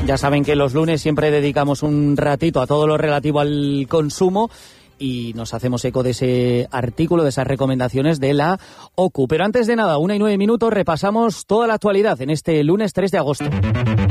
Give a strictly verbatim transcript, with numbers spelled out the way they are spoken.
Ya saben que los lunes siempre dedicamos un ratito a todo lo relativo al consumo y nos hacemos eco de ese artículo, de esas recomendaciones de la O C U. Pero antes de nada, una y nueve minutos, repasamos toda la actualidad en este lunes tres de agosto.